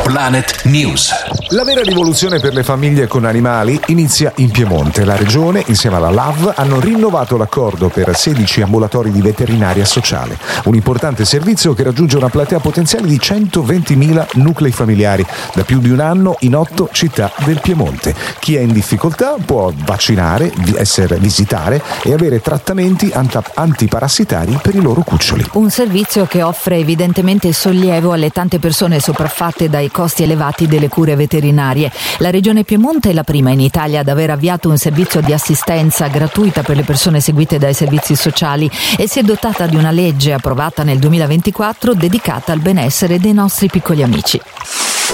Planet News. La vera rivoluzione per le famiglie con animali inizia in Piemonte. La regione, insieme alla LAV, hanno rinnovato l'accordo per 16 ambulatori di veterinaria sociale. Un importante servizio che raggiunge una platea potenziale di 120.000 nuclei familiari da più di un anno in 8 città del Piemonte. Chi è in difficoltà può vaccinare, visitare e avere trattamenti antiparassitari per i loro cuccioli. Un servizio che offre evidentemente sollievo alle tante persone sopraffatte dai costi elevati delle cure veterinarie. La Regione Piemonte è la prima in Italia ad aver avviato un servizio di assistenza gratuita per le persone seguite dai servizi sociali e si è dotata di una legge approvata nel 2024 dedicata al benessere dei nostri piccoli amici.